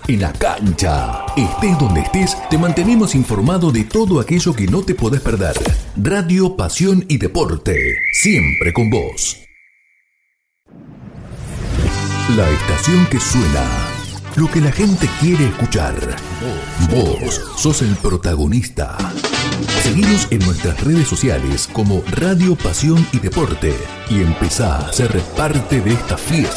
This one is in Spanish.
en la cancha. Estés donde estés, te mantenemos informado de todo aquello que no te podés perder. Radio, pasión y deporte, siempre con vos. La estación que suena, lo que la gente quiere escuchar. Vos sos el protagonista. Seguinos en nuestras redes sociales como Radio, Pasión y Deporte y empezá a ser parte de esta fiesta.